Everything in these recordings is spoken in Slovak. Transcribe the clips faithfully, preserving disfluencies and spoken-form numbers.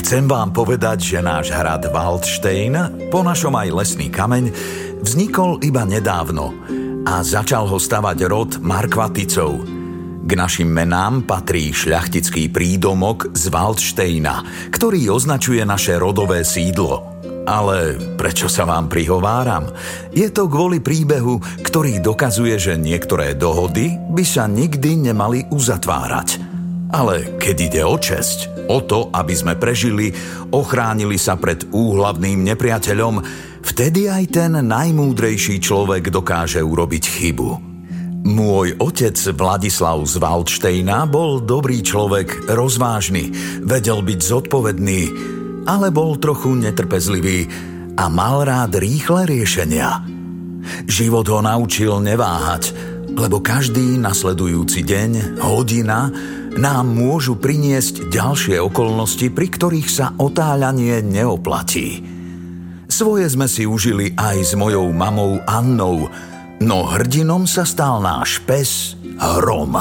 Chcem vám povedať, že náš hrad Waldstein, po našom aj lesný kameň, vznikol iba nedávno a začal ho stavať rod Markvaticov. K našim menám patrí šľachtický prídomok z Waldsteina, ktorý označuje naše rodové sídlo. Ale prečo sa vám prihováram? Je to kvôli príbehu, ktorý dokazuje, že niektoré dohody by sa nikdy nemali uzatvárať. Ale keď ide o česť, o to, aby sme prežili, ochránili sa pred úhlavným nepriateľom, vtedy aj ten najmúdrejší človek dokáže urobiť chybu. Môj otec Vladislav z Waldsteina bol dobrý človek, rozvážny, vedel byť zodpovedný, ale bol trochu netrpezlivý a mal rád rýchle riešenia. Život ho naučil neváhať, lebo každý nasledujúci deň, hodina nám môžu priniesť ďalšie okolnosti, pri ktorých sa otáľanie neoplatí. Svoje sme si užili aj s mojou mamou Annou, no hrdinom sa stal náš pes Hrom.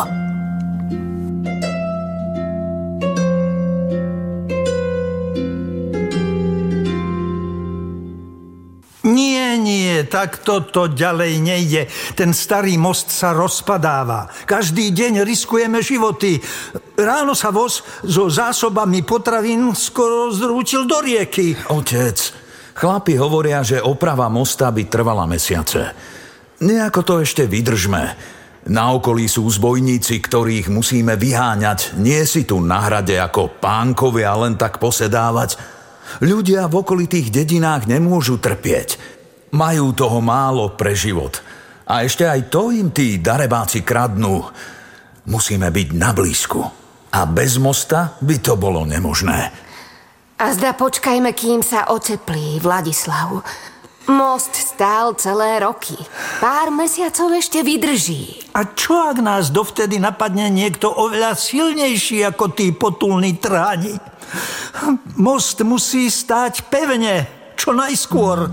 Nie, nie, tak toto ďalej nejde. Ten starý most sa rozpadáva. Každý deň riskujeme životy. Ráno sa voz so zásobami potravín skoro zrútil do rieky. Otec, chlapi hovoria, že oprava mosta by trvala mesiace. Nejako to ešte vydržme. Na okolí sú zbojníci, ktorých musíme vyháňať. Nie si tu na hrade ako pánkovia len tak posedávať. Ľudia v okolitých dedinách nemôžu trpieť. Majú toho málo pre život. A ešte aj to im tí darebáci kradnú. Musíme byť na blízku. A bez mosta by to bolo nemožné. A zda počkajme, kým sa oteplí, Vladislav. Most stál celé roky. Pár mesiacov ešte vydrží. A čo ak nás dovtedy napadne niekto oveľa silnejší ako tí potulní tráni? Most musí stáť pevne, čo najskôr.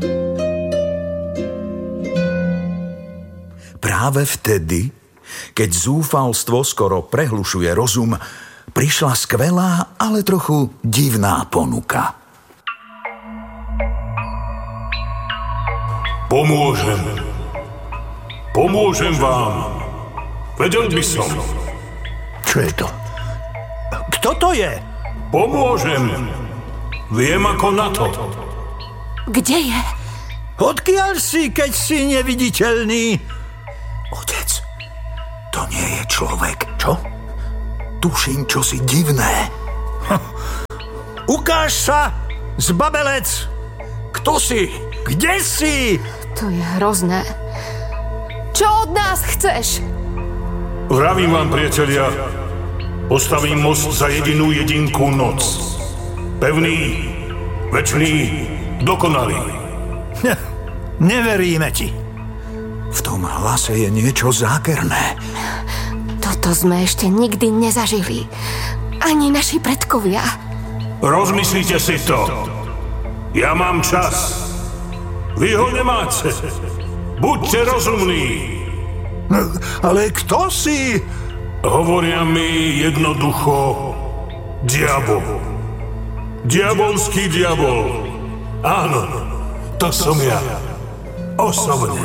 Práve vtedy, keď zúfalstvo skoro prehlušuje rozum, prišla skvelá, ale trochu divná ponuka. Pomôžem. Pomôžem vám. Vedel by som. Čo je to? Kto to je? Pomôžem. Viem ako na to. Kde je? Odkiaľ si, keď si neviditeľný? Otec, to nie je človek. Čo? Tuším čosi divné. Ukáž sa, zbabelec! Kto si? Kde si? To je hrozné. Čo od nás chceš? Vravím vám, priatelia, postavím most za jedinú jedinkú noc. Pevný, večný, dokonalý. Neveríme ti. V tom hlase je niečo zákerné. Toto sme ešte nikdy nezažili. Ani naši predkovia. Rozmyslite si to. Ja mám čas. Vy ho nemáte. Buďte rozumní. Ale kto si? Hovoria mi jednoducho diabol. Diabolský diabol. Áno, to som ja. Osobne.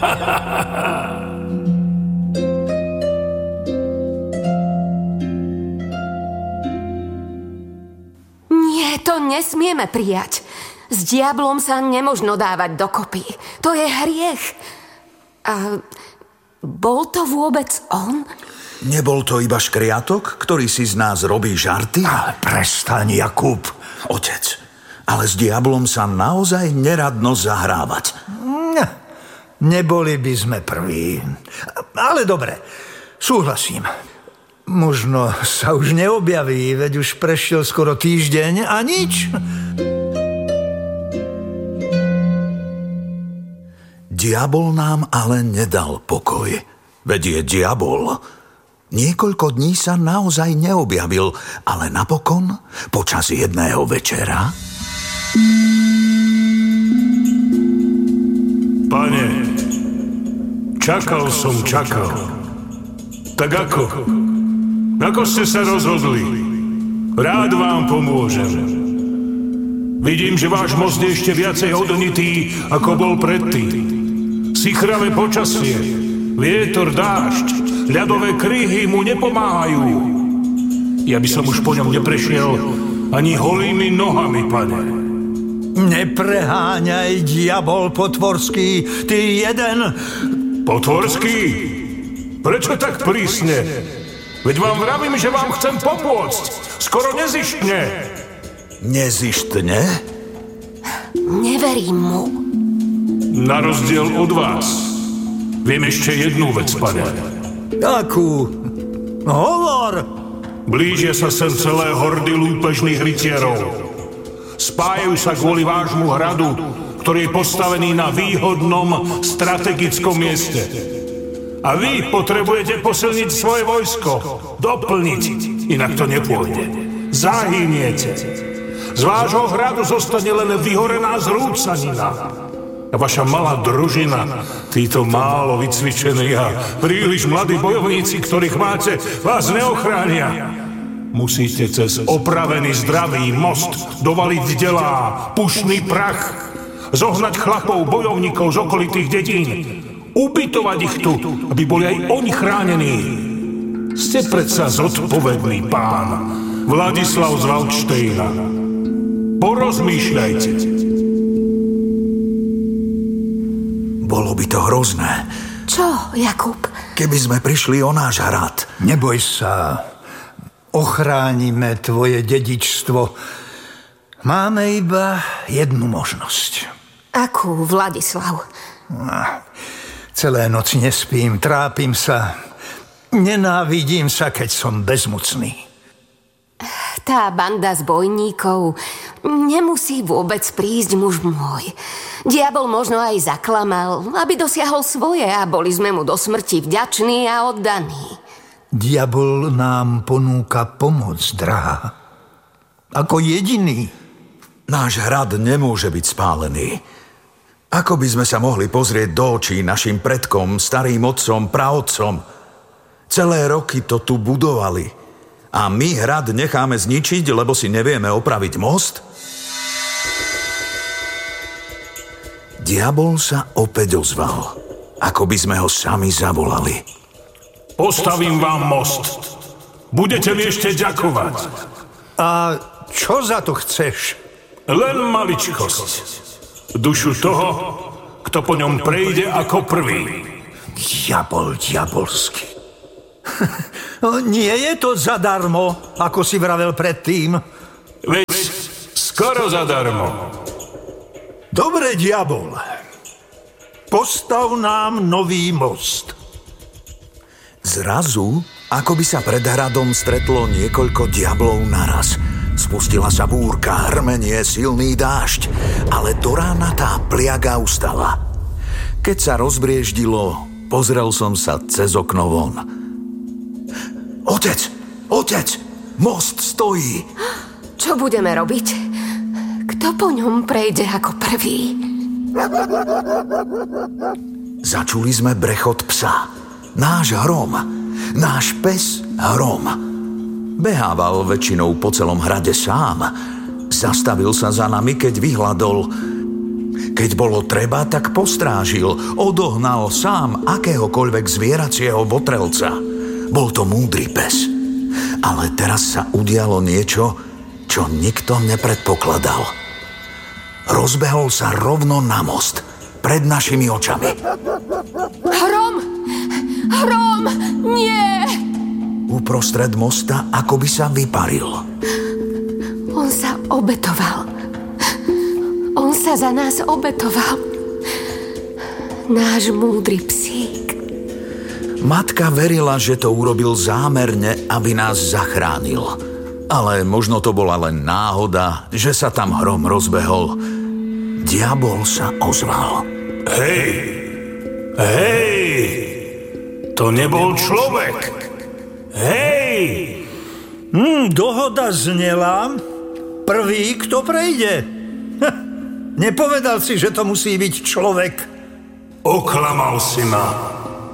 Nie, to nesmieme prijať. S diablom sa nemožno dávať dokopy. To je hriech. A bol to vôbec on? Nebol to iba škriatok, ktorý si z nás robí žarty? Ale prestaň, Jakub. Otec, ale s diablom sa naozaj neradno zahrávať. Neboli by sme prví. Ale dobre, súhlasím. Možno sa už neobjaví, veď už prešiel skoro týždeň a nič. Diabol nám ale nedal pokoj. Veď je diabol. Niekoľko dní sa naozaj neobjavil, ale napokon, počas jedného večera... Pane, čakal som, čakal. Tak ako? Ako ste sa rozhodli? Rád vám pomôžem. Vidím, že váš most je ešte viacej odnitý, ako bol predtým. Sichravé počasie, vietor, dážď, ľadové kryhy mu nepomáhajú. Ja by som už po ňom neprešiel ani holými nohami, pane. Nepreháňaj, diabol potvorský, ty jeden... Potvorský? Prečo tak prísne? Veď vám vravím, že vám chcem popôcť. Skoro nezištne. Nezištne? Neverím mu. Na rozdiel od vás. Viem ešte jednu vec, pane. Akú? Hovor! Blížia sa sem celé hordy lúpežných rytierov. Spájajú sa kvôli vášmu hradu, ktorý je postavený na výhodnom strategickom mieste. A vy potrebujete posilniť svoje vojsko, doplniť, inak to nepôjde. Zahyniete. Z vášho hradu zostane len vyhorená zrúcanina. A vaša malá družina, títo málo vycvičení a príliš mladí bojovníci, ktorých máte, vás neochránia. Musíte cez opravený zdravý most dovaliť delá, pušný prach, zohnať chlapov, bojovníkov z okolitých dedín, ubytovať ich tu, aby boli aj oni chránení. Ste predsa zodpovedný pán, Vladislav z Valdštejna. Porozmýšľajte. Bolo by to hrozné. Čo, Jakub? Keby sme prišli o náš hrad. Neboj sa, ochránime tvoje dedičstvo. Máme iba jednu možnosť. Akú, Vladislav? Celé noci nespím, trápim sa. Nenávidím sa, keď som bezmocný. Tá banda zbojníkov nemusí vôbec prísť, muž môj. Diabol možno aj zaklamal, aby dosiahol svoje a boli sme mu do smrti vďační a oddaní. Diabol nám ponúka pomoc, drahá. Ako jediný. Náš hrad nemôže byť spálený. Ako by sme sa mohli pozrieť do očí našim predkom, starým otcom, praotcom? Celé roky to tu budovali. A my hrad necháme zničiť, lebo si nevieme opraviť most? Diabol sa opäť ozval, ako by sme ho sami zavolali. Postavím vám most. Budete mi ešte ďakovať. A čo za to chceš? Len maličkosť. Dušu toho, kto po ňom prejde ako prvý. Diabol diabolský. Nie je to zadarmo, ako si vravel predtým. Veď skoro zadarmo. Dobre, diabol. Postav nám nový most. Zrazu, ako by sa pred hradom stretlo niekoľko diablov naraz. Spustila sa búrka, hrmenie, silný dážď, ale do rána tá pliaga ustala. Keď sa rozbrieždilo, pozrel som sa cez okno von. Otec, otec, most stojí. Čo budeme robiť? Kto po ňom prejde ako prvý? Začuli sme brechot psa. Náš Hrom, náš pes Hrom. Behával väčšinou po celom hrade sám. Zastavil sa za nami, keď vyhľadol. Keď bolo treba, tak postrážil. Odohnal sám akéhokoľvek zvieracieho votrelca. Bol to múdry pes. Ale teraz sa udialo niečo, čo nikto nepredpokladal. Rozbehol sa rovno na most, pred našimi očami. Hrom! Hrom! Nie! Uprostred mosta akoby sa vyparil. On sa obetoval. On sa za nás obetoval. Náš múdry psík. Matka verila, že to urobil zámerne, aby nás zachránil. Ale možno to bola len náhoda, že sa tam Hrom rozbehol. Diabol sa ozval. Hej! Hej! To nebol človek! Hej! Hmm, dohoda znela. Prvý, kto prejde. Ha, nepovedal si, že to musí byť človek. Oklamal si ma.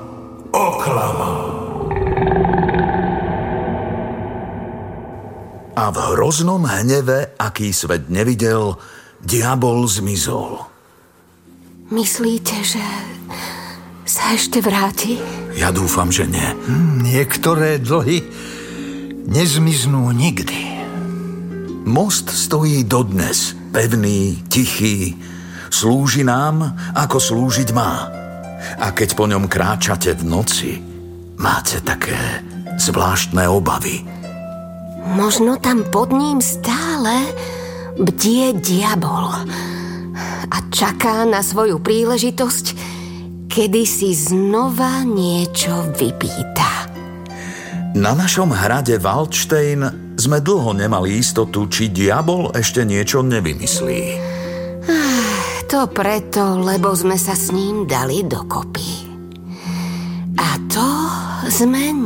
Oklamal. A v hroznom hneve, aký svet nevidel, diabol zmizol. Myslíte, že sa ešte vráti? Ja dúfam, že nie. Niektoré dlhy nezmiznú nikdy. Most stojí dodnes, pevný, tichý, slúži nám, ako slúžiť má. A keď po ňom kráčate v noci, máte také zvláštne obavy. Možno tam pod ním stále bdie diabol a čaká na svoju príležitosť, kedy si znova niečo vypýta. Na našom hrade Waldstein sme dlho nemali istotu, či diabol ešte niečo nevymyslí. To preto, lebo sme sa s ním dali dokopy. A to sme